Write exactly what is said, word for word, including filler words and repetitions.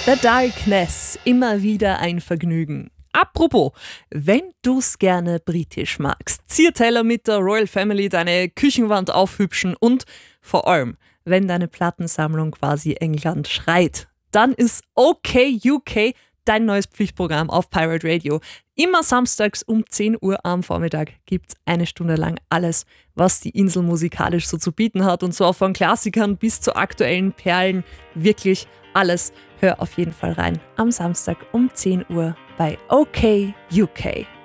The Darkness, immer wieder ein Vergnügen. Apropos, wenn du's gerne britisch magst, zieh Taylor mit der Royal Family deine Küchenwand aufhübschen und vor allem, wenn deine Plattensammlung quasi England schreit, dann ist OK U K dein neues Pflichtprogramm auf Pirate Radio. Immer samstags um zehn Uhr am Vormittag gibt's eine Stunde lang alles, was die Insel musikalisch so zu bieten hat, und zwar von Klassikern bis zu aktuellen Perlen. Wirklich alles. Hör auf jeden Fall rein am Samstag um zehn Uhr bei OK U K.